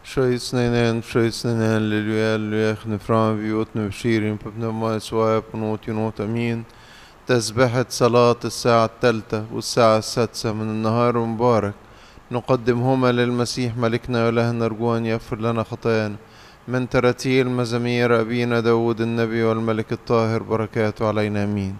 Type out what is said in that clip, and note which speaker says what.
Speaker 1: شوي سنين للويا نفران بيوتنا بشيرين ببنما سوايا بنوت ينوت أمين. تسبحة صلاة الساعة 3 والساعة 6 من النهار مبارك نقدمهما للمسيح ملكنا وإلهنا، نرجو أن يغفر لنا خطايانا من تراتيل مزامير أبينا داود النبي والملك الطاهر، بركاته علينا آمين.